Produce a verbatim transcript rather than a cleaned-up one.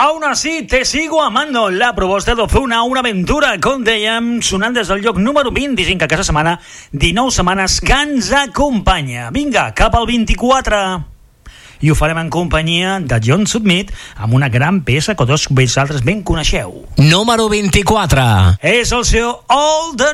Aún así te sigo amando. La proposta d'Ozuna, una aventura, com dèiem, sonant des del lloc número vint-i-cinc a cada setmana, dinou setmanes que ens acompanya. Vinga, cap al vint-i-quatre. I ho farem en companyia de John Submit amb una gran peça que tots vosaltres ben coneixeu. Número vint-i-quatre. És el seu All the